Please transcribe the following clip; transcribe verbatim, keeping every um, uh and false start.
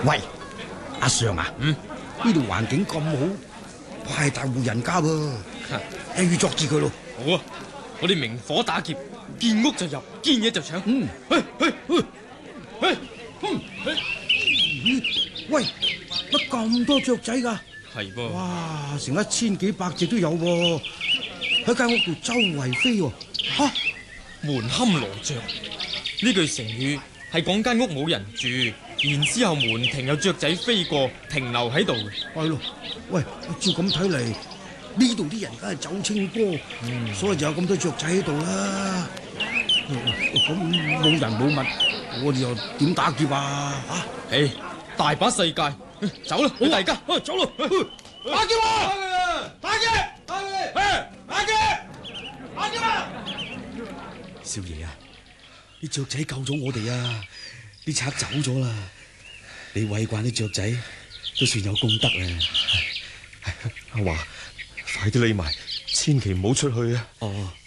喂，阿常啊， 嗯， 呢度環境咁好，係大戶人家喎，一於作治佢咯。 好啊，我哋明火打劫，見屋就入，見嘢就搶。 嗯， 去去去去， 嗯，喂，乜咁多雀仔噶？ 係噃。 哇，成一千幾百隻都有喎，喺間屋度周圍飛喎。吓， 門可羅雀呢句成語係講間屋冇人住，然之後門庭有雀仔飛過，停留喺度。 係咯，喂，照咁睇嚟，呢度啲人梗係走清波， 嗯， 所以就有咁多雀仔喺度啦。咁冇人冇物，我哋又點打劫啊？吓， 誒，大把世界，走啦，好大家，走啦， 打劫啊！打劫！打劫！打劫！打劫啊！少爺啊，啲雀仔救咗我哋啊！啲賊走咗啦，你餵慣啲雀仔都算有功德啊！ 阿華，快啲匿埋，千祈唔好出去啊！ 哦。